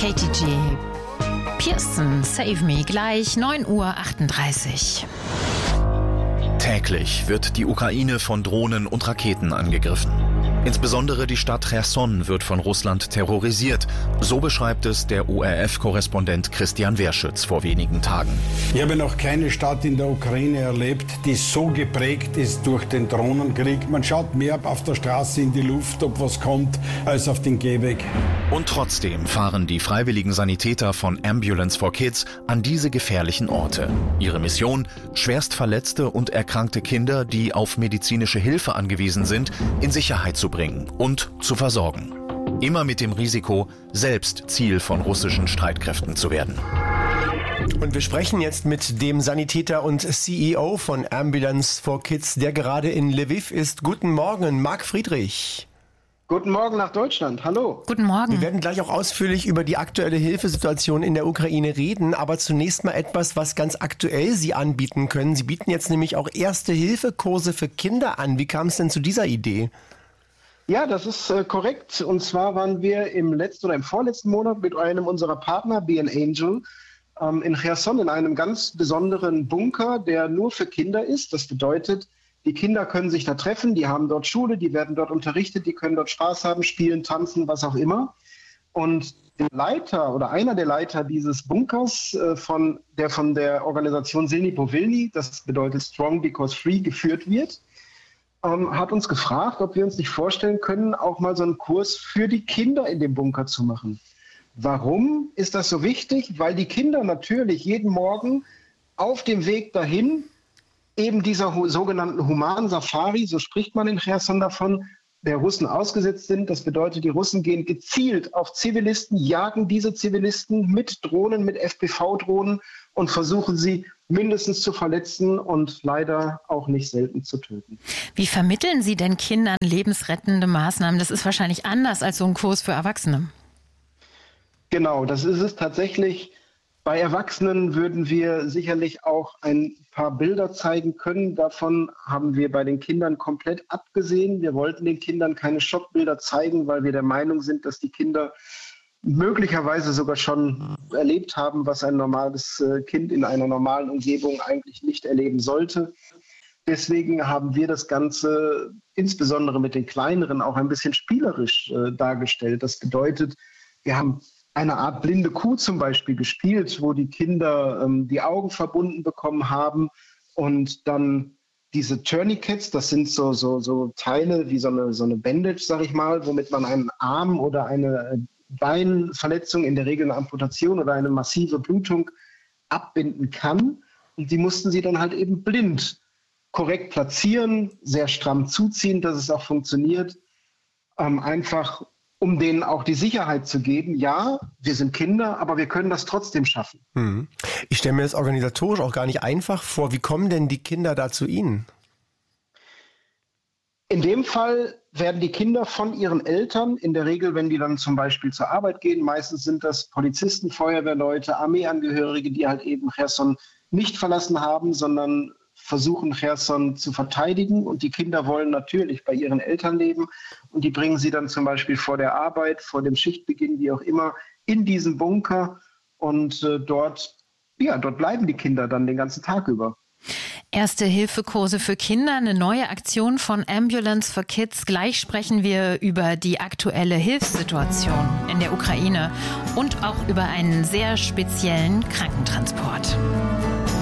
KTG. Pearson, Save Me, gleich 9:38 Uhr. Täglich wird die Ukraine von Drohnen und Raketen angegriffen. Insbesondere die Stadt Cherson wird von Russland terrorisiert. So beschreibt es der ORF-Korrespondent Christian Werschütz vor wenigen Tagen. Ich habe noch keine Stadt in der Ukraine erlebt, die so geprägt ist durch den Drohnenkrieg. Man schaut mehr auf der Straße in die Luft, ob was kommt, als auf den Gehweg. Und trotzdem fahren die freiwilligen Sanitäter von Ambulance for Kids an diese gefährlichen Orte. Ihre Mission: schwerst verletzte und erkrankte Kinder, die auf medizinische Hilfe angewiesen sind, in Sicherheit zu bringen und zu versorgen. Immer mit dem Risiko, selbst Ziel von russischen Streitkräften zu werden. Und wir sprechen jetzt mit dem Sanitäter und CEO von Ambulance for Kids, der gerade in Lviv ist. Guten Morgen, Marc Friedrich. Guten Morgen nach Deutschland. Hallo. Guten Morgen. Wir werden gleich auch ausführlich über die aktuelle Hilfesituation in der Ukraine reden, aber zunächst mal etwas, was ganz aktuell Sie anbieten können. Sie bieten jetzt nämlich auch Erste-Hilfe-Kurse für Kinder an. Wie kam es denn zu dieser Idee? Ja, das ist korrekt. Und zwar waren wir im letzten oder im vorletzten Monat mit einem unserer Partner, Be an Angel, in Cherson in einem ganz besonderen Bunker, der nur für Kinder ist. Das bedeutet, die Kinder können sich da treffen, die haben dort Schule, die werden dort unterrichtet, die können dort Spaß haben, spielen, tanzen, was auch immer. Und der Leiter oder einer der Leiter dieses Bunkers von der Organisation Silni Powilny, das bedeutet Strong Because Free, geführt wird, hat uns gefragt, ob wir uns nicht vorstellen können, auch mal so einen Kurs für die Kinder in dem Bunker zu machen. Warum ist das so wichtig? Weil die Kinder natürlich jeden Morgen auf dem Weg dahin eben dieser sogenannten Human-Safari, so spricht man in Cherson davon, der Russen ausgesetzt sind. Das bedeutet, die Russen gehen gezielt auf Zivilisten, jagen diese Zivilisten mit Drohnen, mit FPV-Drohnen und versuchen sie mindestens zu verletzen und leider auch nicht selten zu töten. Wie vermitteln Sie denn Kindern lebensrettende Maßnahmen? Das ist wahrscheinlich anders als so ein Kurs für Erwachsene. Genau, das ist es tatsächlich. Bei Erwachsenen würden wir sicherlich auch ein paar Bilder zeigen können. Davon haben wir bei den Kindern komplett abgesehen. Wir wollten den Kindern keine Schockbilder zeigen, weil wir der Meinung sind, dass die Kinder möglicherweise sogar schon erlebt haben, was ein normales Kind in einer normalen Umgebung eigentlich nicht erleben sollte. Deswegen haben wir das Ganze insbesondere mit den Kleineren auch ein bisschen spielerisch dargestellt. Das bedeutet, wir haben eine Art blinde Kuh zum Beispiel gespielt, wo die Kinder die Augen verbunden bekommen haben und dann diese Tourniquets, das sind so Teile wie so eine Bandage, sag ich mal, womit man einen Arm oder eine Beinverletzung, in der Regel eine Amputation oder eine massive Blutung abbinden kann. Und die mussten sie dann halt eben blind korrekt platzieren, sehr stramm zuziehen, dass es auch funktioniert, einfach um denen auch die Sicherheit zu geben, ja, wir sind Kinder, aber wir können das trotzdem schaffen. Ich stelle mir das organisatorisch auch gar nicht einfach vor. Wie kommen denn die Kinder da zu Ihnen? In dem Fall werden die Kinder von ihren Eltern, in der Regel, wenn die dann zum Beispiel zur Arbeit gehen, meistens sind das Polizisten, Feuerwehrleute, Armeeangehörige, die halt eben Cherson nicht verlassen haben, sondern versuchen, Cherson zu verteidigen. Und die Kinder wollen natürlich bei ihren Eltern leben. Und die bringen sie dann zum Beispiel vor der Arbeit, vor dem Schichtbeginn, wie auch immer, in diesen Bunker. Und dort bleiben die Kinder dann den ganzen Tag über. Erste-Hilfe-Kurse für Kinder, eine neue Aktion von Ambulance for Kids. Gleich sprechen wir über die aktuelle Hilfssituation in der Ukraine und auch über einen sehr speziellen Krankentransport.